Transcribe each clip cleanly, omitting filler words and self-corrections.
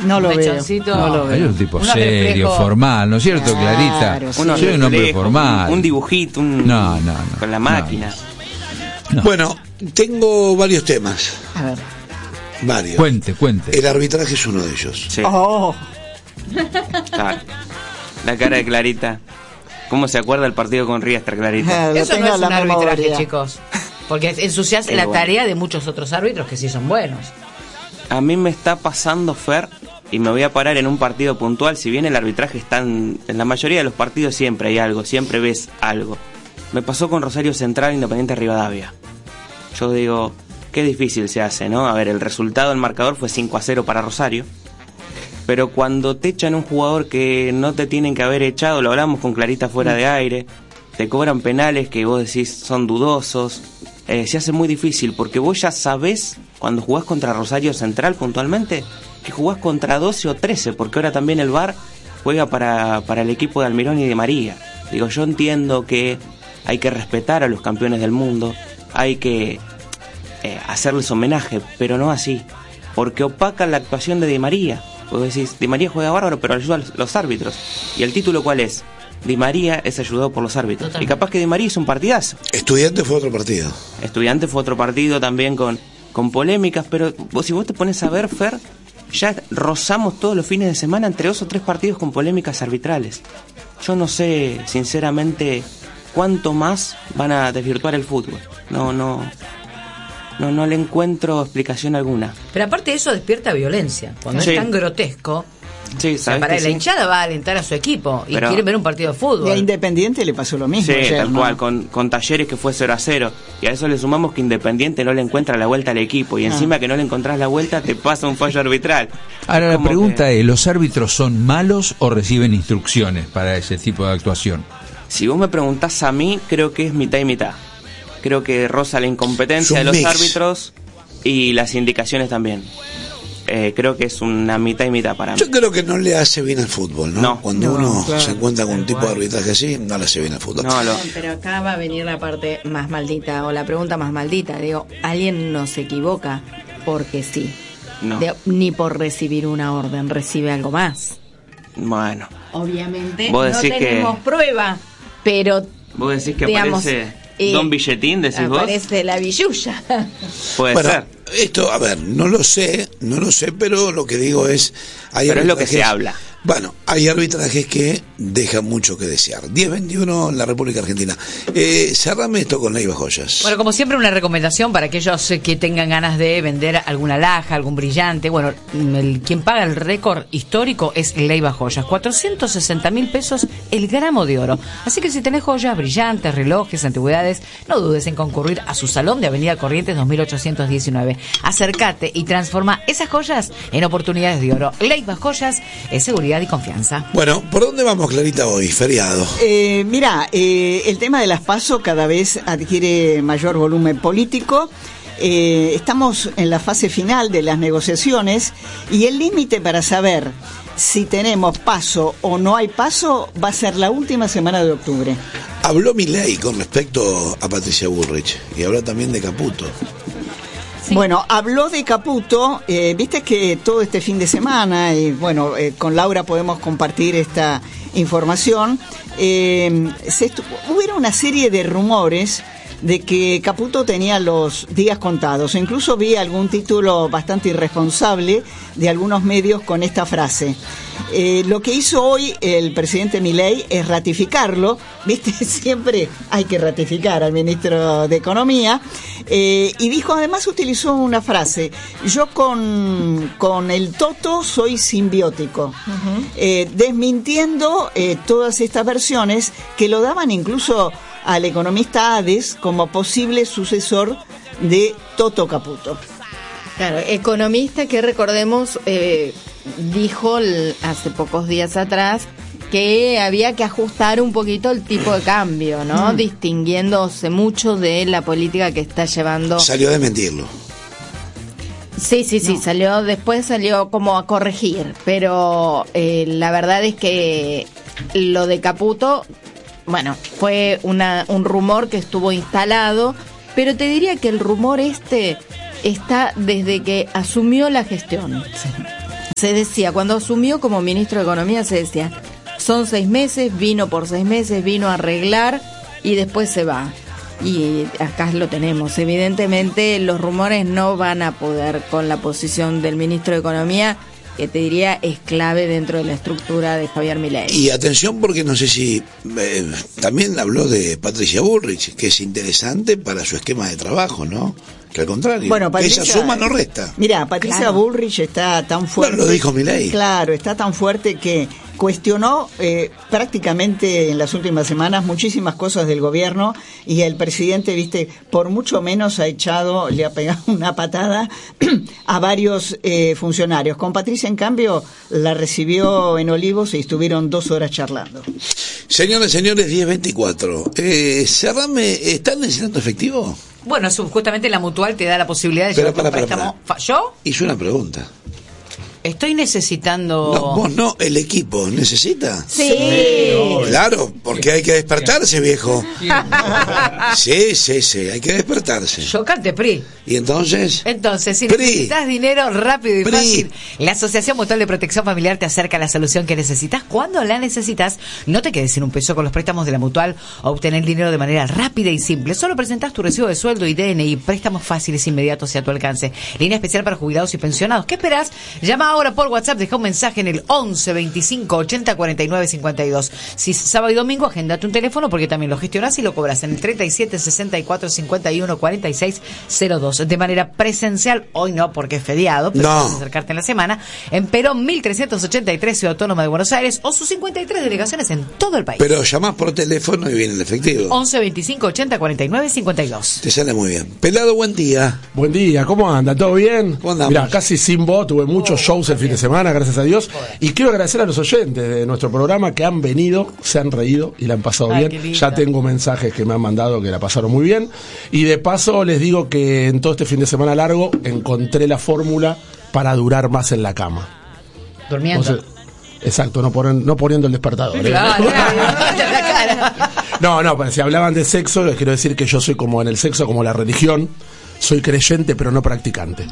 No lo un veo. mechoncito. No lo Hay veo. un tipo Unos serio, reflejos. formal, ¿no es cierto, Claro, Clarita? sí. Soy un hombre reflejos, formal. un dibujito, No. con la máquina. No. Bueno, tengo varios temas. A ver. Varios. Cuente. El arbitraje es uno de ellos. Sí, Oh, claro. La cara de Clarita. ¿Cómo se acuerda el partido con Riestra, Clarita? lo Eso tengo no en es la un arbitraje, memoria. chicos. Porque ensucias Qué la bueno. tarea de muchos otros árbitros que sí son buenos. A mí me está pasando, Fer, y me voy a parar en un partido puntual. Si bien el arbitraje está en la mayoría de los partidos, siempre hay algo, siempre ves algo. Me pasó con Rosario Central, Independiente Rivadavia. Yo digo, qué difícil se hace, ¿no? A ver, el resultado del marcador fue 5-0 para Rosario. Pero cuando te echan un jugador que no te tienen que haber echado, lo hablamos con Clarita fuera de aire, te cobran penales que vos decís son dudosos, se hace muy difícil porque vos ya sabés, cuando jugás contra Rosario Central puntualmente, que jugás contra 12 o 13, porque ahora también el VAR juega para el equipo de Almirón y de María. Digo, yo entiendo que hay que respetar a los campeones del mundo, hay que hacerles homenaje, pero no así, porque opacan la actuación de Di María. Vos decís, Di María juega bárbaro, pero ayuda a los árbitros. ¿Y el título cuál es? Di María es ayudado por los árbitros. Totalmente. Y capaz que Di María hizo un partidazo. Estudiante fue otro partido. Estudiante fue otro partido también con polémicas, pero si vos te pones a ver, Fer, ya rozamos todos los fines de semana entre 2 o 3 partidos con polémicas arbitrales. Yo no sé, sinceramente, cuánto más van a desvirtuar el fútbol. No le encuentro explicación alguna. Pero aparte de eso despierta violencia. Cuando Sí. es tan grotesco, Sí, o sea, ¿sabés para que la sí? hinchada va a alentar a su equipo y Pero- quiere ver un partido de Y a fútbol. Independiente le pasó lo mismo. Sí, ayer, tal ¿no? cual, con Talleres que fue 0-0. Y a eso le sumamos que Independiente no le encuentra la vuelta al equipo. Y encima que no le encontrás la vuelta, te pasa un fallo arbitral. Ahora la Como pregunta que- es, ¿los árbitros son malos o reciben instrucciones para ese tipo de actuación? Si vos me preguntás a mí, creo que es mitad y mitad. Creo que roza la incompetencia de Es un los mix. árbitros y las indicaciones también. Creo que es una mitad y mitad para mí. Yo creo que no le hace bien al fútbol, ¿no? No. Cuando No, uno claro. se encuentra con un tipo de arbitraje así, no le hace bien al fútbol. No, Pero acá va a venir la parte más maldita o la pregunta más maldita. Digo, alguien no se equivoca porque sí. no. Ni por recibir una orden recibe algo más. Bueno, Obviamente Vos no decís que- tenemos prueba, pero vos decís que digamos, aparece Don Billetín, decís vos. aparece la billulla. Puede Bueno, ser. esto, a ver, no lo sé, pero lo que digo es... Pero es lo que arbitrajes- se habla. Bueno, hay arbitrajes que dejan mucho que desear. 10-21 en la República Argentina. Cerrame esto con Leiva Joyas. Bueno, como siempre, una recomendación para aquellos que tengan ganas de vender alguna alhaja, algún brillante. Bueno, quien paga el récord histórico es Leiva Joyas. 460.000 pesos el gramo de oro. Así que si tenés joyas, brillantes, relojes, antigüedades, no dudes en concurrir a su salón de Avenida Corrientes 2819. Acércate y transforma esas joyas en oportunidades de oro. Leiva Joyas es seguridad y confianza. Bueno, ¿por dónde vamos, Clarita, hoy? Feriado. Mira, el tema de las PASO cada vez adquiere mayor volumen político. Estamos en la fase final de las negociaciones y el límite para saber si tenemos PASO o no hay PASO va a ser la última semana de octubre. Habló Milei con respecto a Patricia Bullrich y habló también de Caputo. Bueno, habló de Caputo, viste que todo este fin de semana, y bueno, con Laura podemos compartir esta información, hubo una serie de rumores de que Caputo tenía los días contados. Incluso vi algún título bastante irresponsable de algunos medios con esta frase. Lo que hizo hoy el presidente Milei es ratificarlo, viste, siempre hay que ratificar al ministro de Economía, y dijo, además utilizó una frase, yo con el Toto soy simbiótico, desmintiendo todas estas versiones que lo daban incluso al economista Hades como posible sucesor de Toto Caputo. Claro, economista que recordemos dijo hace pocos días atrás que había que ajustar un poquito el tipo de cambio, ¿no? Distinguiéndose mucho de la política que está llevando. Salió a desmentirlo. Sí, después salió como a corregir, pero la verdad es que lo de Caputo, bueno, fue un rumor que estuvo instalado, pero te diría que el rumor está desde que asumió la gestión. se decía, cuando asumió como ministro de Economía, se decía, son 6 meses, vino por 6 meses, vino a arreglar y después se va. Y acá lo tenemos. Evidentemente los rumores no van a poder con la posición del ministro de Economía, que te diría es clave dentro de la estructura de Javier Milei. Y atención, porque no sé si también habló de Patricia Bullrich, que es interesante para su esquema de trabajo, ¿no? Que al contrario, bueno, Patricia, esa suma no resta. Mira, Patricia Bullrich está tan fuerte. No, lo dijo Milei. Claro, está tan fuerte que cuestionó prácticamente en las últimas semanas muchísimas cosas del gobierno, y el presidente, viste, por mucho menos le ha pegado una patada a varios funcionarios. Con Patricia, en cambio, la recibió en Olivos y estuvieron 2 horas charlando. Señores, 10:24. Cerrame, ¿están necesitando efectivo? Bueno, justamente la Mutual te da la posibilidad de llevar un préstamo. ¿Yo? Hice una pregunta. Estoy necesitando... No, vos no, el equipo, ¿necesita? Sí. Claro, porque hay que despertarse, viejo. Sí, hay que despertarse. Yo cante PRI. ¿Y entonces? Entonces, si PRI. necesitas dinero rápido y PRI. fácil, la Asociación Mutual de Protección Familiar te acerca a la solución que necesitas cuando la necesitas. No te quedes sin un peso con los préstamos de la Mutual a obtener dinero de manera rápida y simple. Solo presentas tu recibo de sueldo y DNI. Préstamos fáciles, inmediatos y a tu alcance. Línea especial para jubilados y pensionados. ¿Qué esperás? Llama ahora por WhatsApp, deja un mensaje en el 11 25 80 49 52. Si es sábado y domingo, agéndate un teléfono porque también lo gestionás y lo cobras en el 37 64 51 46 02. De manera presencial, hoy no porque es feriado, pero puedes acercarte en la semana, en Perón 1383, Ciudad Autónoma de Buenos Aires, o sus 53 delegaciones en todo el país. Pero llamás por teléfono y viene el efectivo. 11 25 80 49 52. Te sale muy bien. Pelado, buen día. Buen día, ¿cómo anda? ¿Todo bien? ¿Cómo andamos? Mirá, casi sin voz, tuve muchos shows el fin de semana, gracias a Dios. Y quiero agradecer a los oyentes de nuestro programa que han venido, se han reído y la han pasado bien. Ya tengo mensajes que me han mandado que la pasaron muy bien. Y de paso les digo que en todo este fin de semana largo encontré la fórmula para durar más en la cama. Durmiendo. Exacto, no poniendo el despertador. Claro, No, pero si hablaban de sexo, les quiero decir que yo soy como en el sexo, como la religión. Soy creyente pero no practicante.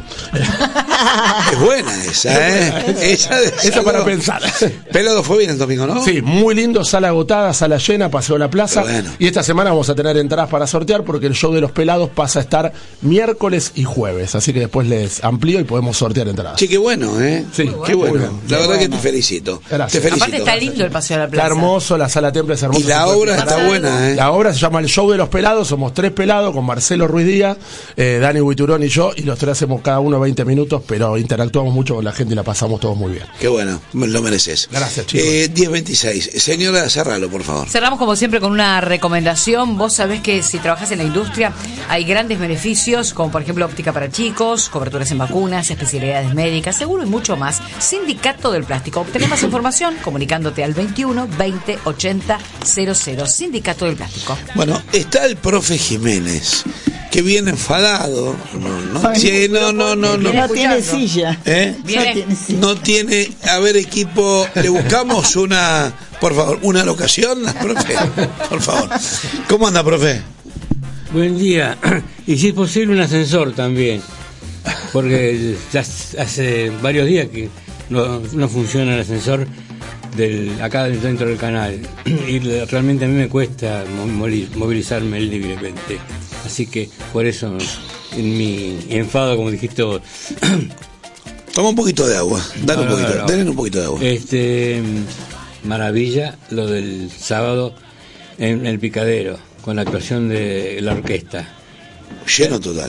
Es buena esa, ¿eh? Esa para pensar. Pelado fue bien el domingo, ¿no? Sí, muy lindo, sala agotada, sala llena, paseo a la plaza. Bueno. Y esta semana vamos a tener entradas para sortear porque el show de los pelados pasa a estar miércoles y jueves. Así que después les amplío y podemos sortear entradas. Sí, qué bueno, ¿eh? Sí, qué bueno. Bien. La verdad que te felicito. Gracias. Te felicito. Aparte está lindo el paseo a la plaza. Está hermoso, la sala Temple es hermosa. Y la obra está buena, ¿eh? La obra se llama El Show de los Pelados, somos 3 pelados con Marcelo Ruiz Díaz, Dani Huiturón y yo, y los 3 hacemos cada uno 20 minutos, pero interactuamos mucho con la gente y la pasamos todos muy bien. Qué bueno, lo mereces. Gracias, chicos. 10:26. Señora, cerralo, por favor. Cerramos como siempre con una recomendación. Vos sabés que si trabajás en la industria hay grandes beneficios, como por ejemplo óptica para chicos, coberturas en vacunas, especialidades médicas, seguro y mucho más. Sindicato del Plástico. Obtenés más información comunicándote al 21 20 80 00. Sindicato del Plástico. Bueno, está el profe Jiménez, que viene enfadado. No tiene silla. No tiene. A ver, equipo, le buscamos por favor, una locación, profe, por favor. ¿Cómo anda, profe? Buen día. Y si es posible un ascensor también, porque ya hace varios días que no funciona el ascensor acá dentro del canal, y realmente a mí me cuesta movilizarme libremente, así que por eso en mi enfado, como dijiste vos. Toma un poquito de agua, denle un poquito de agua. Maravilla lo del sábado en el Picadero, con la actuación de la orquesta. Lleno total.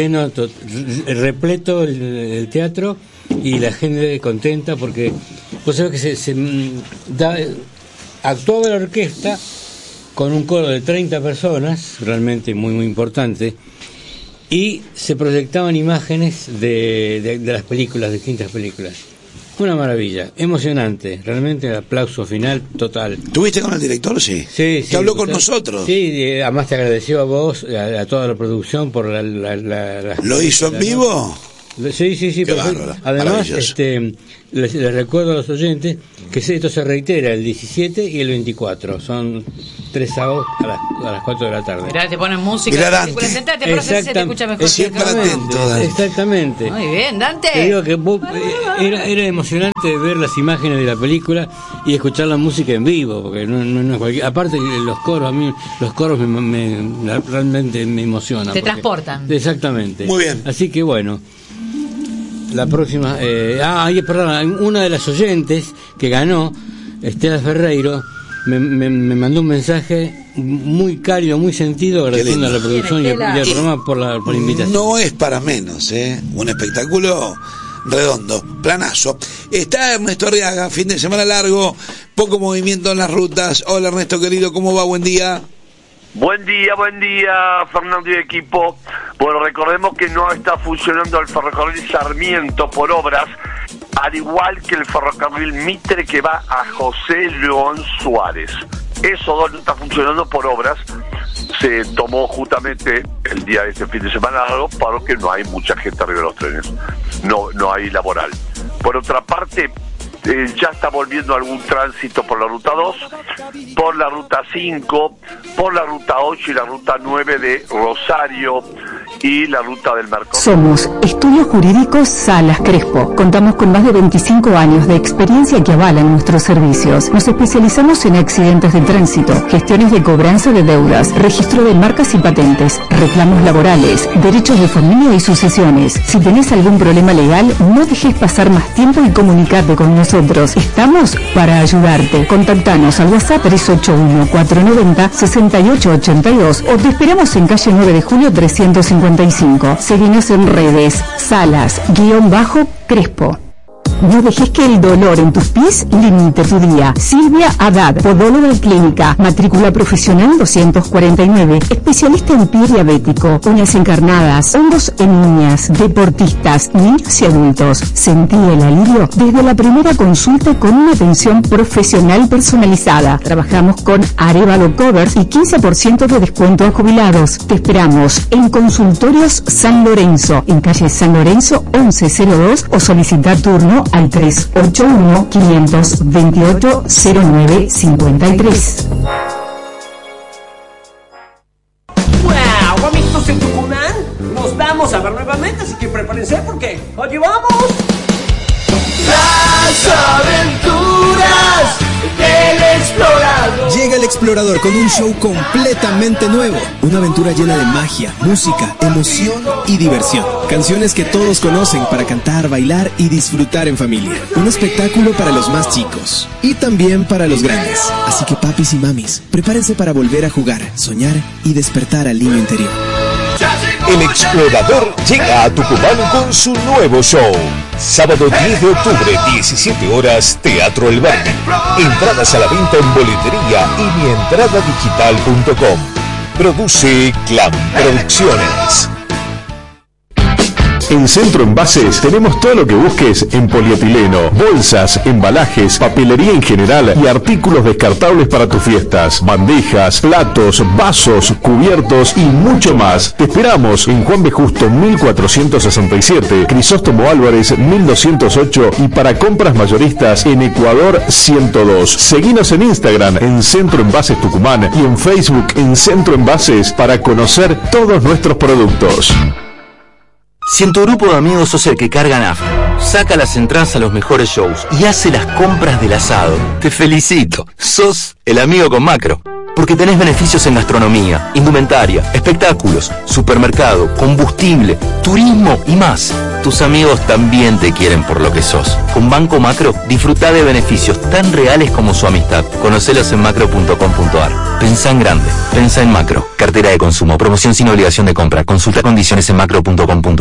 Repleto el teatro y la gente contenta porque vos sabés que actuaba la orquesta con un coro de 30 personas, realmente muy muy importante, y se proyectaban imágenes de las películas, de distintas películas. Una maravilla, emocionante, realmente el aplauso final total. ¿Tuviste con el director? Sí. Sí. ¿Que habló con nosotros? Sí, además te agradeció a vos, a toda la producción por ¿Lo hizo en vivo? Sí, perfecto. Además, les recuerdo a los oyentes que esto se reitera el 17 y el 24. Son 3 sábados a las 4 de la tarde. Mirá, te ponen música. Mirá, Dante. Sentate, profe, se te escucha mejor. Siempre atento, Dante. Exactamente. Muy bien, Dante. Te digo que era emocionante ver las imágenes de la película y escuchar la música en vivo, porque no es cualquier... Aparte los coros, a mí los coros realmente me emocionan. Te transportan. Exactamente. Muy bien. Así que bueno, la próxima... perdón, una de las oyentes que ganó, Estela Ferreiro, me mandó un mensaje muy cálido, muy sentido, agradeciendo a la producción y al programa por la invitación. No es para menos, un espectáculo redondo, planazo. Está Ernesto Arriaga, fin de semana largo, poco movimiento en las rutas. Hola Ernesto querido, ¿cómo va? Buen día. Buen día, Fernando y equipo. Bueno, recordemos que no está funcionando el ferrocarril Sarmiento por obras, al igual que el ferrocarril Mitre que va a José León Suárez. Esos dos no están funcionando por obras. Se tomó justamente el día de este fin de semana largo porque no hay mucha gente arriba de los trenes. No hay laboral. Por otra parte, ya está volviendo algún tránsito por la ruta 2, por la ruta 5, por la ruta 8 y la ruta 9 de Rosario y la ruta del Mercosur. Somos Estudios Jurídicos Salas Crespo. Contamos con más de 25 años de experiencia que avalan nuestros servicios. Nos especializamos en accidentes de tránsito, gestiones de cobranza de deudas, registro de marcas y patentes, reclamos laborales, derechos de familia y sucesiones. Si tenés algún problema legal, no dejes pasar más tiempo y comunicate con nosotros. Estamos para ayudarte. Contactanos al WhatsApp 381-490-6882 o te esperamos en calle 9 de Julio 355. Seguinos en redes, Salas-Crespo. No dejes que el dolor en tus pies limite tu día. Silvia Haddad, podóloga clínica, matrícula profesional 249, especialista en pie diabético, uñas encarnadas, hongos en niñas, deportistas, niños y adultos. Sentí el alivio desde la primera consulta con una atención profesional personalizada. Trabajamos con Arevalo Covers y 15% de descuento a jubilados. Te esperamos en Consultorios San Lorenzo, en calle San Lorenzo 1102 o solicitar turno al 381-528-0953. ¡Wow! Amiguitos en Tucumán, nos vamos a ver nuevamente, así que prepárense porque ¡allí vamos! Las aventuras del explorador. Llega el explorador con un show completamente nuevo. Una aventura llena de magia, música, emoción y diversión. Canciones que todos conocen para cantar, bailar y disfrutar en familia. Un espectáculo para los más chicos y también para los grandes. Así que papis y mamis, prepárense para volver a jugar, soñar y despertar al niño interior. El explorador llega a Tucumán con su nuevo show. Sábado 10 de octubre, 17 horas, Teatro El Verde. Entradas a la venta en boletería y mientradadigital.com. Produce Clan Producciones. En Centro Envases tenemos todo lo que busques en polietileno, bolsas, embalajes, papelería en general y artículos descartables para tus fiestas, bandejas, platos, vasos, cubiertos y mucho más. Te esperamos en Juan B. Justo 1467, Crisóstomo Álvarez 1208 y para compras mayoristas en Ecuador 102. Seguinos en Instagram en Centro Envases Tucumán y en Facebook en Centro Envases para conocer todos nuestros productos. Si en tu grupo de amigos sos el que carga nafta, saca las entradas a los mejores shows y hace las compras del asado, te felicito, sos el amigo con Macro. Porque tenés beneficios en gastronomía, indumentaria, espectáculos, supermercado, combustible, turismo y más. Tus amigos también te quieren por lo que sos. Con Banco Macro, disfrutá de beneficios tan reales como su amistad. Conocelos en macro.com.ar. Pensá en grande, pensá en Macro. Cartera de consumo, promoción sin obligación de compra. Consulta condiciones en macro.com.ar.